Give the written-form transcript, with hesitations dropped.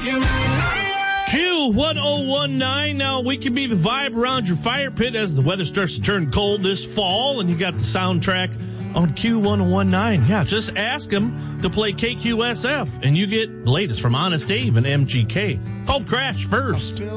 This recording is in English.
Q1019. Now, we can be the vibe around your fire pit as the weather starts to turn cold this fall, and you got the soundtrack on Q1019. Yeah, just ask them to play KQSF, and you get the latest from Honest Dave and MGK. Called Crash first.